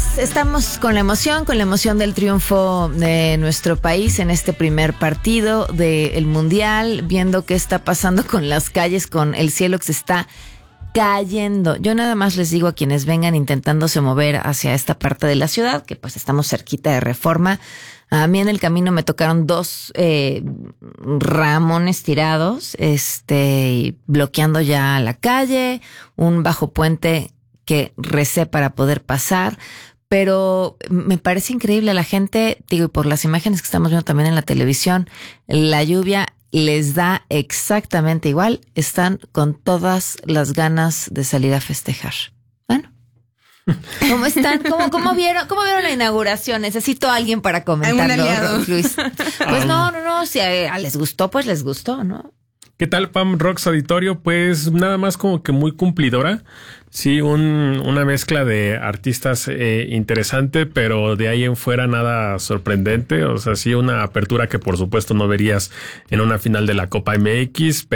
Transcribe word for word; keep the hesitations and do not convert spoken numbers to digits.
Pues estamos con la emoción, con la emoción del triunfo de nuestro país en este primer partido del Mundial, viendo qué está pasando con las calles, con el cielo que se está cayendo. Yo nada más les digo a quienes vengan intentándose mover hacia esta parte de la ciudad, que pues estamos cerquita de Reforma. A mí en el camino me tocaron dos eh, ramones tirados, este, bloqueando ya la calle, un bajo puente que recé para poder pasar, pero me parece increíble a la gente, digo, y por las imágenes que estamos viendo también en la televisión, la lluvia les da exactamente igual, están con todas las ganas de salir a festejar. Bueno, ¿cómo están? ¿Cómo, cómo vieron, cómo vieron la inauguración? Necesito a alguien para comentarlo, Luis. Pues no, no, no, si a, a les gustó, pues les gustó, ¿no? ¿Qué tal, Pam Rocks Auditorio? Pues nada más como que muy cumplidora. Sí, un, una mezcla de artistas eh, interesante, pero de ahí en fuera nada sorprendente. O sea, sí, una apertura que por supuesto no verías en una final de la Copa M X.